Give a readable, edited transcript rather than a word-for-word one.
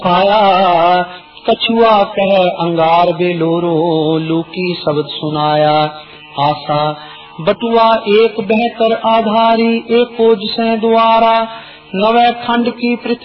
पाया कछुआ कह अंगार बेलोरो लूकी शब्द सुनाया। आशा बटुआ एक बेहतर आधारी एक खोज से द्वारा नवे खंड की पृथ्वी